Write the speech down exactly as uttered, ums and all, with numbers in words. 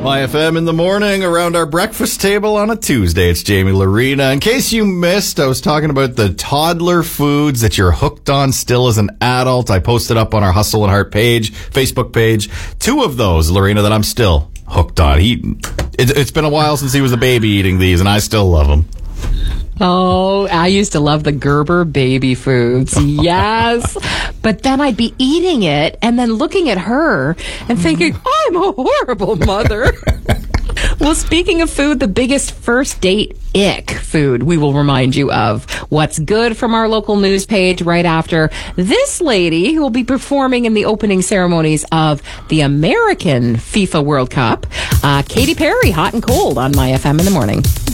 My F M in the morning around our breakfast table on a Tuesday. It's Jamie Lorena. In case you missed, I was talking about the toddler foods that you're hooked on still as an adult. I posted up on our Hustle and Heart page, Facebook page, two of those, Lorena, that I'm still hooked on. He, it, it's been a while since he was a baby eating these, and I still love them. Oh, I used to love the Gerber baby foods. Yes. But then I'd be eating it and then looking at her and thinking, I'm a horrible mother. Well, speaking of food, the biggest first date ick food we will remind you of. What's good from our local news page right after this lady who will be performing in the opening ceremonies of the American FIFA World Cup. Uh, Katy Perry, hot and cold on My F M in the morning.